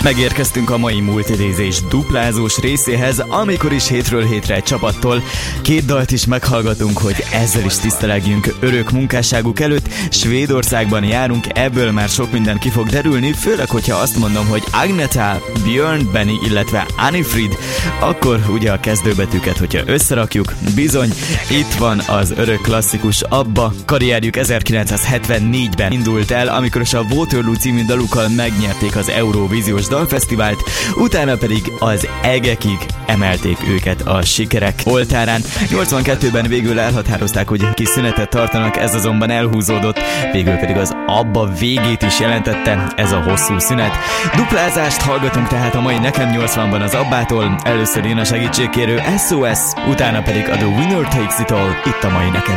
Megérkeztünk a mai multidézés duplázós részéhez, amikor is hétről hétre egy csapattól két dalt is meghallgatunk, hogy ezzel is tisztelegjünk örök munkásságuk előtt. Svédországban járunk, ebből már sok minden ki fog derülni, főleg, hogyha azt mondom, hogy Agneta, Björn, Benny, illetve Anifrid, akkor ugye a kezdőbetűket, hogyha összerakjuk, bizony, itt van az örök klasszikus ABBA. Karrierjük 1974-ben indult el, amikor is a Waterloo című dalukkal megnyerték az Eurovíziós Dalfesztivált, utána pedig az egekig emelték őket a sikerek oltárán. 82-ben végül elhatározták, hogy kis szünetet tartanak, ez azonban elhúzódott, végül pedig az ABBA végét is jelentette ez a hosszú szünet. Duplázást hallgatunk tehát a mai Nekem 80-ban az ABBA-tól, először jön a segítségkérő SOS, utána pedig a The Winner Takes It All, itt a mai Nekem